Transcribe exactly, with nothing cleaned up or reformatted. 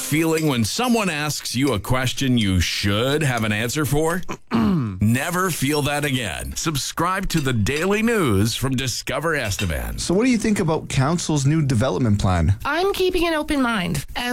feeling when someone asks you a question you should have an answer for? Never feel that again. Subscribe to the Daily News from Discover Estevan. So what do you think about council's new development plan? I'm keeping an open mind.